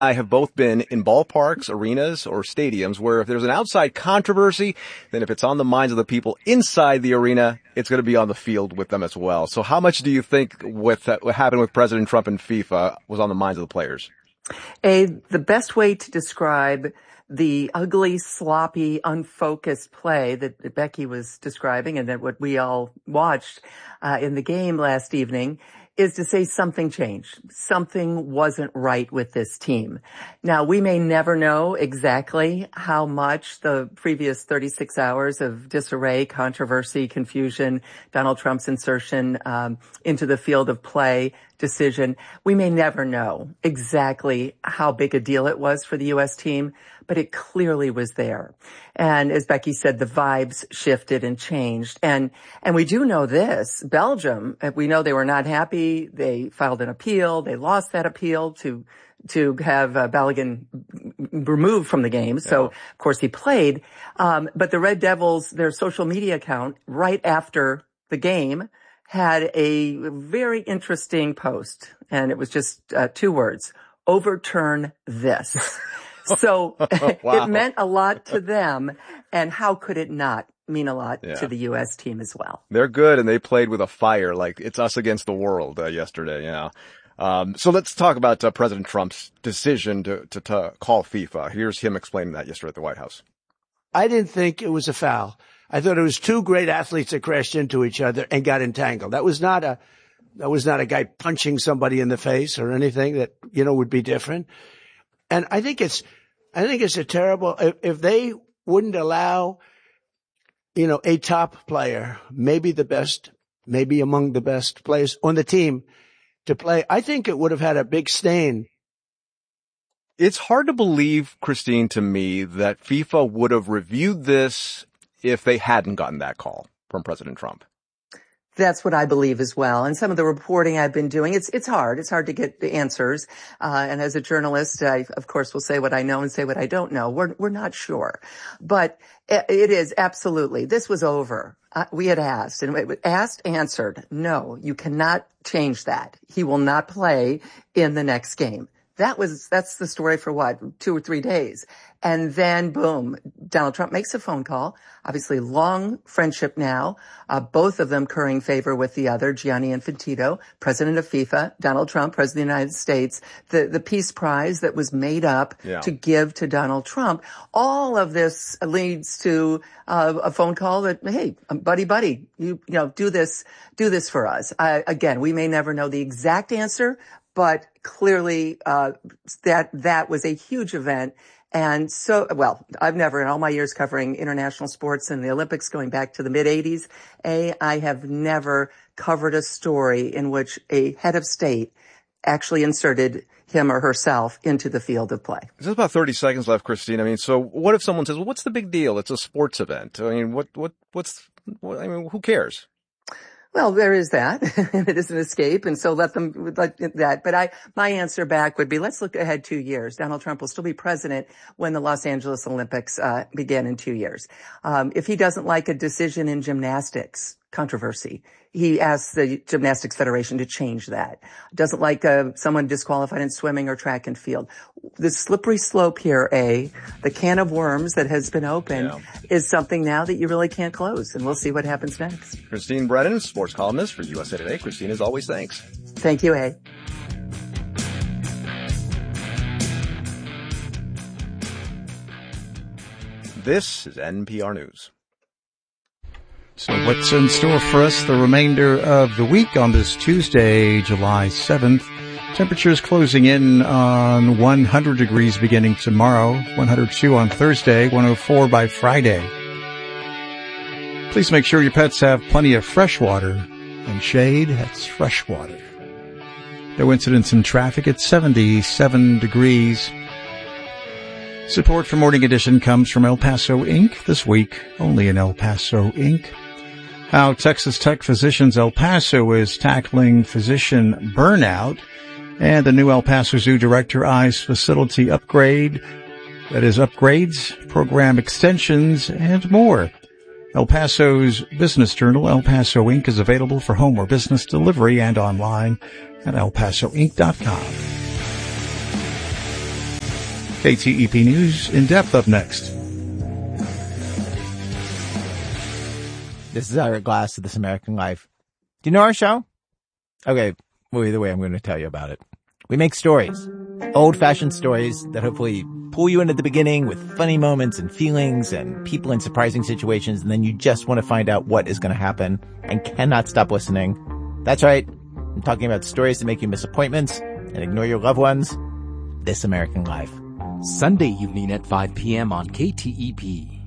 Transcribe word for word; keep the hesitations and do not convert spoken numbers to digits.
I have both been in ballparks, arenas, or stadiums where if there's an outside controversy, then if it's on the minds of the people inside the arena, it's going to be on the field with them as well. So how much do you think with uh, what happened with President Trump and FIFA was on the minds of the players? A, the best way to describe the ugly, sloppy, unfocused play that, that Becky was describing and that what we all watched uh, in the game last evening is to say something changed. Something wasn't right with this team. Now, we may never know exactly how much the previous thirty-six hours of disarray, controversy, confusion, Donald Trump's insertion um, into the field of play decision, we may never know exactly how big a deal it was for the U S team, but it clearly was there. And as Becky said, the vibes shifted and changed. And, and we do know this, Belgium, we know they were not happy. They filed an appeal. They lost that appeal to, to have uh, Balogun removed from the game. So, of course, he played. Um, but the Red Devils, their social media account right after the game had a very interesting post, and it was just uh, two words, overturn this. So wow. It meant a lot to them, and how could it not mean a lot yeah. to the U S team as well? They're good, and they played with a fire, like it's us against the world uh, yesterday, yeah. Um, so let's talk about uh, President Trump's decision to, to, to call FIFA. Here's him explaining that yesterday at the White House. I didn't think it was a foul. I thought it was two great athletes that crashed into each other and got entangled. That was not a, that was not a guy punching somebody in the face or anything that, you know, would be different. And I think it's, I think it's a terrible, if, if they wouldn't allow, you know, a top player, maybe the best, maybe among the best players on the team to play, I think it would have had a big stain. It's hard to believe, Christine, to me, that FIFA would have reviewed this if they hadn't gotten that call from President Trump. That's what I believe as well. And some of the reporting I've been doing, it's, it's hard. It's hard to get the answers. Uh, and as a journalist, I, of course, will say what I know and say what I don't know. We're, we're not sure. But it is absolutely, this was over. Uh, we had asked and it asked, answered. No, you cannot change that. He will not play in the next game. That was, that's the story for what, two or three days. And then boom, Donald Trump makes a phone call. Obviously long friendship now, uh, both of them currying favor with the other, Gianni Infantino, president of FIFA, Donald Trump, president of the United States, the, the peace prize that was made up yeah. to give to Donald Trump. All of this leads to uh, a phone call that, hey, buddy, buddy, you, you know, do this, do this for us. Uh, again, we may never know the exact answer, but clearly, uh, that, that was a huge event. And so, well, I've never, in all my years covering international sports and the Olympics going back to the mid eighties, A, I have never covered a story in which a head of state actually inserted him or herself into the field of play. There's about thirty seconds left, Christine. I mean, so what if someone says, well, what's the big deal? It's a sports event. I mean, what, what, what's, what, I mean, who cares? Well, there is that. It is an escape, and so let them let that. But I, my answer back would be, let's look ahead two years. Donald Trump will still be president when the Los Angeles Olympics uh, begin in two years. Um, if he doesn't like a decision in gymnastics, controversy, he asks the Gymnastics Federation to change that. Doesn't like uh, someone disqualified in swimming or track and field. The slippery slope here, A, the can of worms that has been opened, yeah. is something now that you really can't close, and we'll see what happens next. Christine Brennan, sports columnist for U S A Today. Christine, as always, thanks. Thank you, A. This is N P R News. So what's in store for us the remainder of the week on this Tuesday, July seventh? Temperatures closing in on one hundred degrees beginning tomorrow, one hundred two on Thursday, one hundred four by Friday. Please make sure your pets have plenty of fresh water and shade. That's fresh water. No incidents in traffic at seventy-seven degrees. Support for Morning Edition comes from El Paso Incorporated. This week, only in El Paso Incorporated. How Texas Tech Physicians El Paso is tackling physician burnout. And the new El Paso Zoo director eyes facility upgrade. That is upgrades, program extensions, and more. El Paso's business journal, El Paso Incorporated, is available for home or business delivery and online at el paso inc dot com. K T E P News in depth up next. This is Ira Glass of This American Life. Do you know our show? Okay, well, either way, I'm going to tell you about it. We make stories, old-fashioned stories that hopefully pull you in at the beginning with funny moments and feelings and people in surprising situations, and then you just want to find out what is going to happen and cannot stop listening. That's right. I'm talking about stories that make you miss appointments and ignore your loved ones. This American Life. Sunday evening at five p.m. on K T E P.